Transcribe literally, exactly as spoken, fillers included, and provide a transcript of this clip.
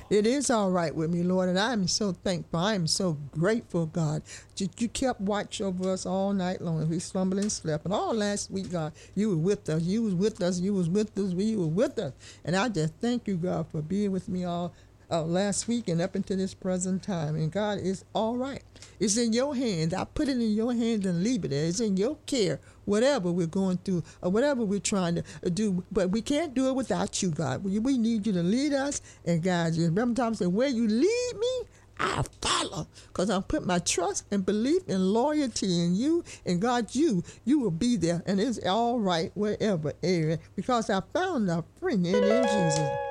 It is all right with me, Lord, and I am so thankful. I am so grateful, God, that you kept watch over us all night long. We slumbered and slept. And all last week, God, you were with us. You was with us. You was with us. You were with us. And I just thank you, God, for being with me all uh, last week and up until this present time. And God, it's all right. It's in your hands. I put it in your hands and leave it there. It's in your care, whatever we're going through or whatever we're trying to do. But we can't do it without you, God. We, we need you to lead us and guide you. Remember, Thomas said, where you lead me, I follow, because I put my trust and belief and loyalty in you, and God, you, you will be there, and it's all right wherever, Aaron, because I found a friend in, in Jesus.